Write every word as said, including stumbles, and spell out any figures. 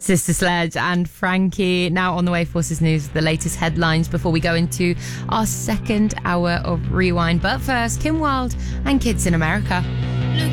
Sister Sledge and Frankie. Now on the way, Forces News, the latest headlines before we go into our second hour of Rewind. But first, Kim Wilde and Kids in America.